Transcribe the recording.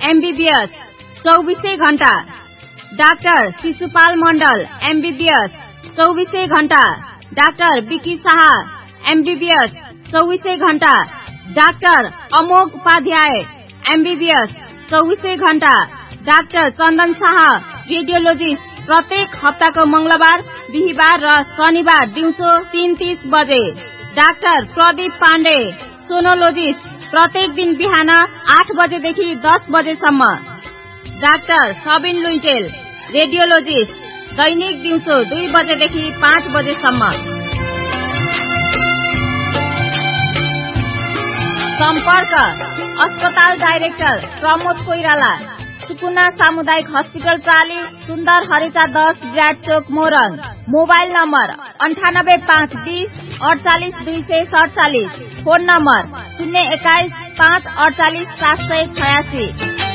MBBS 24 घण्टा। Doctor Shishupal मण्डल MBBS 24 घण्टा। Doctor विकी Shah MBBS 24 घण्टा। डाक्टर अमोघ उपाध्याय MBBS 24 घण्टा। डाक्टर चन्दन शाह रेडियोलोजिस्ट प्रत्येक हप्ताको मंगलबार, बिहीबार र शनिबार दिउँसो 3:30 बजे। डाक्टर प्रदीप पाण्डे सोनोलोजिस्ट प्रत्येक दिन बिहान 8 बजेदेखि 10 बजेसम्म। डाक्टर सबिन लुइटेल रेडियोलोजिस्ट दैनिक दिउँसो 2 बजेदेखि 5 बजेसम्म। सम्पर्क अस्पताल डाइरेक्टर प्रमोद कोइराला, सुकुना सामुदायिक हस्पिटल प्राली, सुन्दर हरिचा 10 ब्राड चोक Morang. Mobile number 98520 48247। Phone number 021 548 786।